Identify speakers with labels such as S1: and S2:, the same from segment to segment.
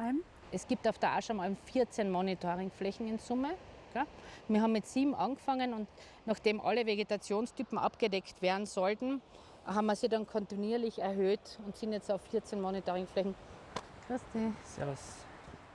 S1: Ascham-Alm?
S2: Es gibt auf der Ascham-Alm 14 Monitoringflächen in Summe. Ja. Wir haben mit 7 angefangen und nachdem alle Vegetationstypen abgedeckt werden sollten, haben wir sie dann kontinuierlich erhöht und sind jetzt auf 14 Monitoringflächen. Grüß dich.
S3: Servus.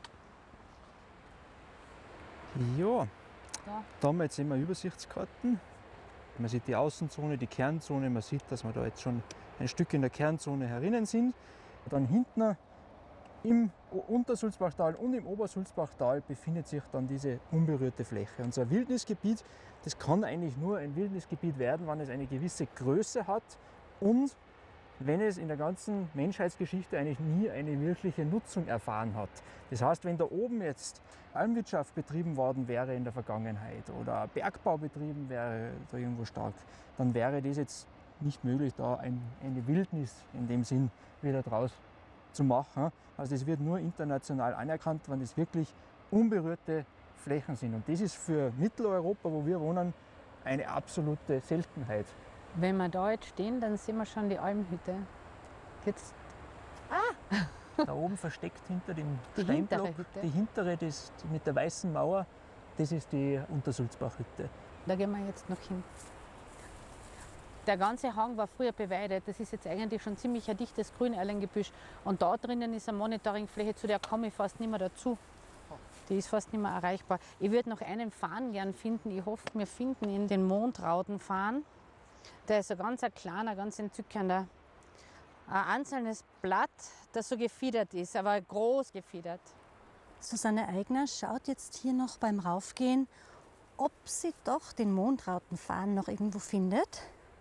S3: Ja, da haben wir jetzt immer Übersichtskarten. Man sieht die Außenzone, die Kernzone, man sieht, dass wir da jetzt schon ein Stück in der Kernzone herinnen sind. Dann hinten im Untersulzbachtal und im Obersulzbachtal befindet sich dann diese unberührte Fläche. Unser Wildnisgebiet, das kann eigentlich nur ein Wildnisgebiet werden, wenn es eine gewisse Größe hat und wenn es in der ganzen Menschheitsgeschichte eigentlich nie eine wirkliche Nutzung erfahren hat. Das heißt, wenn da oben jetzt Almwirtschaft betrieben worden wäre in der Vergangenheit oder Bergbau betrieben wäre da irgendwo stark, dann wäre das jetzt nicht möglich, da eine Wildnis in dem Sinn wieder draus zu machen. Also das wird nur international anerkannt, wenn es wirklich unberührte Flächen sind. Und das ist für Mitteleuropa, wo wir wohnen, eine absolute Seltenheit.
S2: Wenn wir da jetzt stehen, dann sehen wir schon die Almhütte. Jetzt.
S3: Da oben versteckt hinter dem
S2: Die
S3: Steinblock,
S2: hintere Hütte.
S3: die hintere, das mit der weißen Mauer, das ist die Untersulzbachhütte.
S2: Da gehen wir jetzt noch hin. Der ganze Hang war früher beweidet. Das ist jetzt eigentlich schon ziemlich ein dichtes Grünerlengebüsch. Und da drinnen ist eine Monitoringfläche, zu der komme ich fast nicht mehr dazu. Die ist fast nicht mehr erreichbar. Ich würde noch einen Farn gern finden. Ich hoffe, wir finden ihn, den Mondrautenfarn. Der ist ein ganz kleiner, ganz entzückender. Ein einzelnes Blatt, das so gefiedert ist, aber groß gefiedert.
S1: Susanne Eigner schaut jetzt hier noch beim Raufgehen, ob sie doch den Mondrautenfarn noch irgendwo findet.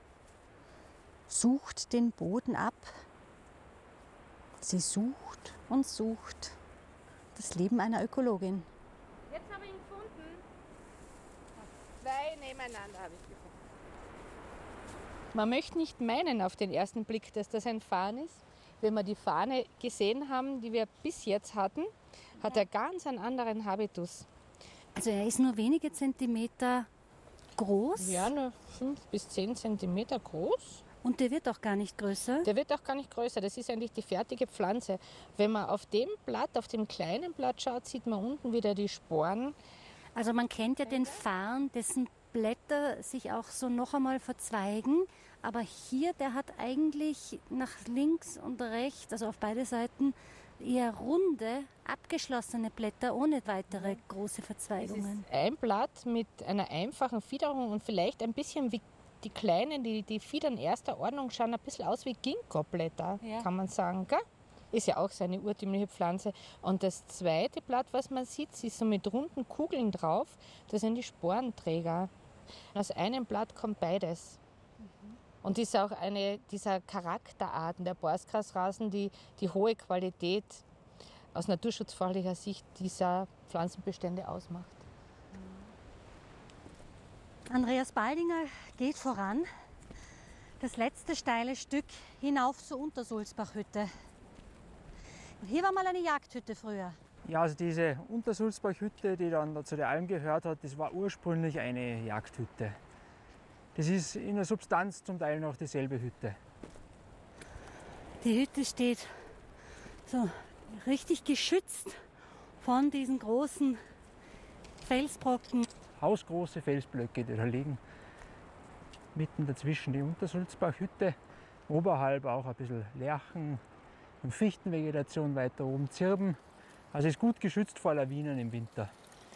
S1: Sucht den Boden ab. Sie sucht und sucht. Das Leben einer Ökologin.
S2: Jetzt habe ich ihn gefunden. 2 nebeneinander habe ich gefunden. Man möchte nicht meinen auf den ersten Blick, dass das ein Farn ist. Wenn wir die Fahne gesehen haben, die wir bis jetzt hatten, hat er ganz einen anderen Habitus.
S1: Also er ist nur wenige Zentimeter groß
S2: Ja, nur 5 bis 10 Zentimeter groß.
S1: und der wird auch gar nicht größer.
S2: Der wird auch gar nicht größer. Das ist eigentlich die fertige Pflanze. Wenn man auf dem Blatt, auf dem kleinen Blatt schaut, sieht man unten wieder die Sporen.
S1: Also man kennt ja den Farn, dessen Blätter sich auch so noch einmal verzweigen. Aber hier, der hat eigentlich nach links und rechts, also auf beide Seiten, eher runde, abgeschlossene Blätter ohne weitere große
S2: Es
S1: Verzweigungen.
S2: ist ein Blatt mit einer einfachen Fiederung und vielleicht ein bisschen wie die kleinen, die Fiedern erster Ordnung schauen ein bisschen aus wie Ginkgo-Blätter,
S1: Ja.
S2: kann man sagen, gell? Ist ja auch so eine urtümliche Pflanze. Und das zweite Blatt, was man sieht, ist so mit runden Kugeln drauf. Das sind die Sporenträger. Aus einem Blatt kommt beides. Und das ist auch eine dieser Charakterarten der Borstgrasrasen, die hohe Qualität aus naturschutzfachlicher Sicht dieser Pflanzenbestände ausmacht.
S1: Andreas Baldinger geht voran. Das letzte steile Stück hinauf zur Untersulzbachhütte. Hier war mal eine Jagdhütte früher.
S3: Ja, also diese Untersulzbachhütte, die dann zu der Alm gehört hat, das war ursprünglich eine Jagdhütte. Das ist in der Substanz zum Teil noch dieselbe Hütte.
S1: Die Hütte steht so richtig geschützt von diesen großen Felsbrocken.
S3: Hausgroße Felsblöcke, die da liegen. Mitten dazwischen die Untersulzbachhütte. Oberhalb auch ein bisschen Lärchen und Fichtenvegetation weiter oben, Zirben. Also ist gut geschützt vor Lawinen im Winter.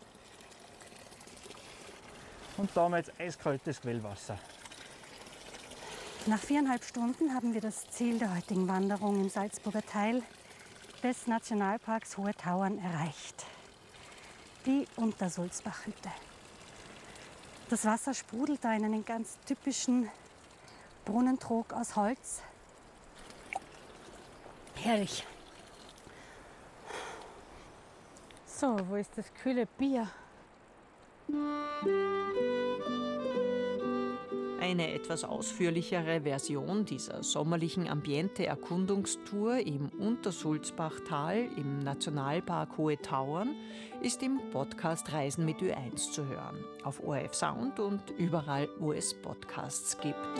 S3: Und da haben wir jetzt eiskaltes Quellwasser.
S1: Nach 4,5 Stunden haben wir das Ziel der heutigen Wanderung im Salzburger Teil des Nationalparks Hohe Tauern erreicht. Die Untersulzbachhütte. Das Wasser sprudelt da in einen ganz typischen Brunnentrog aus Holz. Herrlich.
S2: So, wo ist das kühle Bier?
S4: Eine etwas ausführlichere Version dieser sommerlichen Ambiente-Erkundungstour im Untersulzbachtal im Nationalpark Hohe Tauern ist im Podcast Reisen mit Ö1 zu hören. Auf ORF Sound und überall, wo es Podcasts gibt.